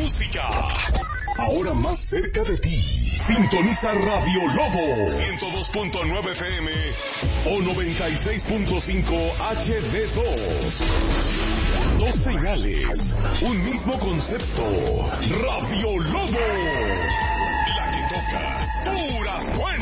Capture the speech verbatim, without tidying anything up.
música. Ahora más cerca de ti. Sintoniza Radio Lobo ciento dos punto nueve F M o noventa y seis punto cinco H D dos. Dos señales, un mismo concepto. Radio Lobo, la que toca puras buenas.